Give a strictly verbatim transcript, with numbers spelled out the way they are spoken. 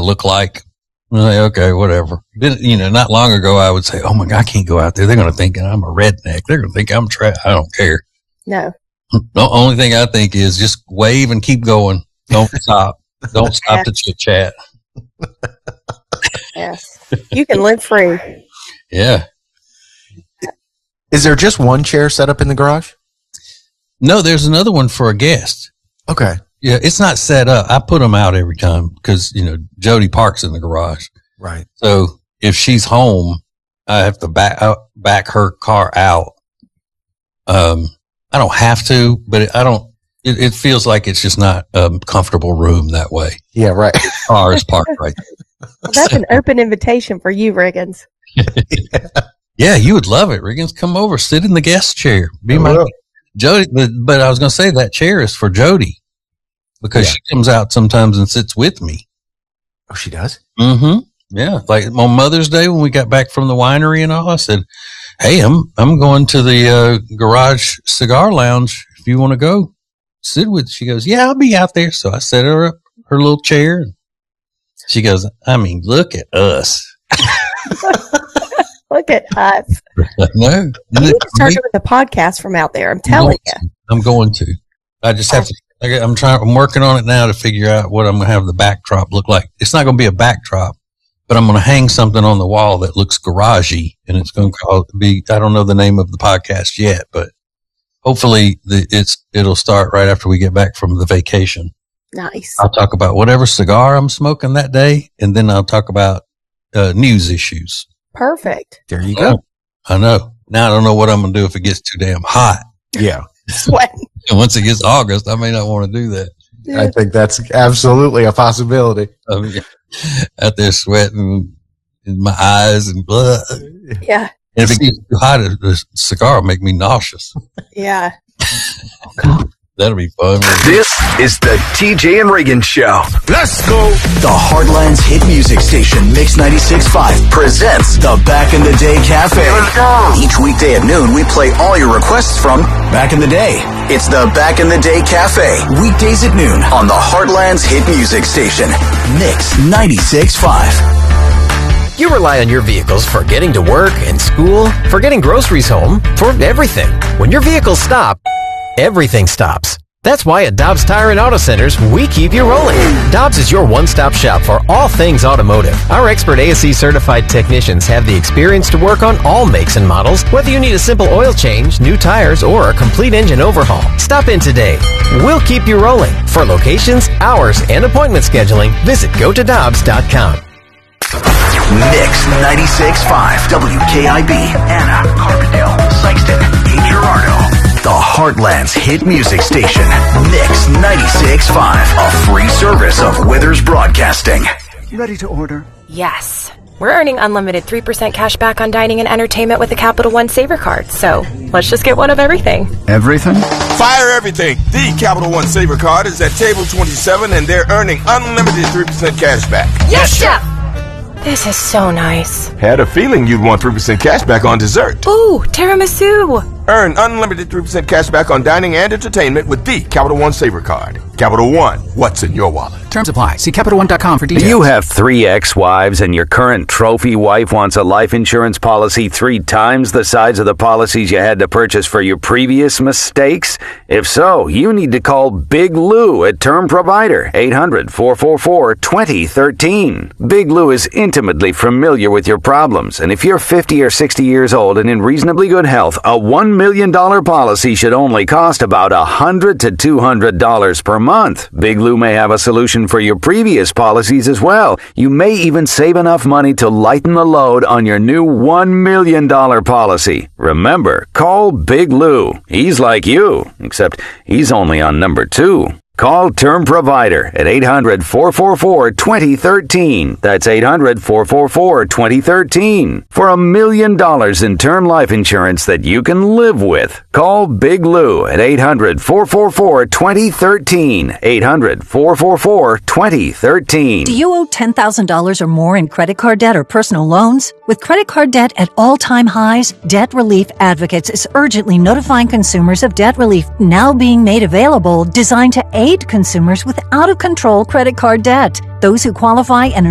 look like. I'm like, okay, whatever. Then, you know, not long ago, I would say, oh my God, I can't go out there. They're going to think I'm a redneck. They're going to think I'm trash. I don't care. No. The only thing I think is just wave and keep going. Don't stop. Don't stop to chit chat. Yes. You can live free. Yeah. Is there just one chair set up in the garage? No, there's another one for a guest. Okay. Yeah, it's not set up. I put them out every time because, you know, Jody parks in the garage. Right. So if she's home, I have to back uh, back her car out. Um, I don't have to, but it, I don't. It, it feels like it's just not a comfortable room that way. Yeah, right. The car is parked right there. Well, that's an open invitation for you, Riggins. Yeah. Yeah, you would love it, Riggins. Come over, sit in the guest chair. Be my will. Jody. But, but I was going to say that chair is for Jody because Yeah. she comes out sometimes and sits with me. Oh, she does? Mm-hmm. Yeah. Like on Mother's Day when we got back from the winery and all, I said, hey, I'm, I'm going to the uh, garage cigar lounge. If you want to go sit with, she goes, yeah, I'll be out there. So I set her up her little chair. And she goes, I mean, look at us. Look at us. No. You need to start doing the podcast from out there. I'm telling you. I'm going to. I just have to. I- I'm trying. I'm working on it now to figure out what I'm going to have the backdrop look like. It's not going to be a backdrop, but I'm going to hang something on the wall that looks garagey, and it's going to call, be. I don't know the name of the podcast yet, but hopefully the, it's it'll start right after we get back from the vacation. Nice. I'll talk about whatever cigar I'm smoking that day, and then I'll talk about uh, news issues. Perfect. There you go. I know. Now I don't know what I'm going to do if it gets too damn hot. Yeah. Sweating. And once it gets August, I may not want to do that. I think that's absolutely a possibility. I mean, out there sweating in my eyes and blood. And Yeah. if it gets too hot, the cigar will make me nauseous. Yeah. That'll be fun. This is the T J and Reagan Show. Let's go. The Heartland's hit music station, Mix ninety-six point five, presents the Back in the Day Cafe. Let's go. Each weekday at noon, we play all your requests from Back in the Day. It's the Back in the Day Cafe, weekdays at noon on the Heartland's hit music station, Mix ninety-six point five. You rely on your vehicles for getting to work and school, for getting groceries home, for everything. When your vehicles stop, everything stops. That's why at Dobbs Tire and Auto Centers, we keep you rolling. Dobbs is your one-stop shop for all things automotive. Our expert A S E certified technicians have the experience to work on all makes and models, whether you need a simple oil change, new tires, or a complete engine overhaul. Stop in today. We'll keep you rolling. For locations, hours, and appointment scheduling, visit go to dobbs dot com. Mix ninety-six point five, W K I B, Anna, Carbondale, Sykeston, and Gerardo. The Heartland's hit music station, Mix ninety-six point five, a free service of Withers Broadcasting. You ready to order? Yes. We're earning unlimited three percent cash back on dining and entertainment with the Capital One Saver card, so let's just get one of everything. Everything? Fire everything. The Capital One Saver card is at table twenty-seven, and they're earning unlimited three percent cash back. Yes, Chef! This is so nice. Had a feeling you'd want three percent cash back on dessert. Ooh, tiramisu! Earn unlimited three percent cash back on dining and entertainment with the Capital One Saver card. Capital One, what's in your wallet? Terms apply. See Capital One dot com for details. You have three ex-wives and your current trophy wife wants a life insurance policy three times the size of the policies you had to purchase for your previous mistakes? If so, you need to call Big Lou at Term Provider, eight hundred, four four four, two zero one three. Big Lou is intimately familiar with your problems, and if you're fifty or sixty years old and in reasonably good health, a one million dollars policy should only cost about one hundred to two hundred dollars per month. Big Lou may have a solution for your previous policies as well. You may even save enough money to lighten the load on your new one million dollars policy. Remember, call Big Lou. He's like you, except he's only on number two. Call Term Provider at eight hundred, four four four, two zero one three. That's eight hundred, four four four, two zero one three. For a million dollars in term life insurance that you can live with. Call Big Lou at eight hundred, four four four, two zero one three. eight hundred, four four four, two zero one three. Do you owe ten thousand dollars or more in credit card debt or personal loans? With credit card debt at all-time highs, Debt Relief Advocates is urgently notifying consumers of debt relief now being made available, designed to aid consumers with out-of-control credit card debt. Those who qualify and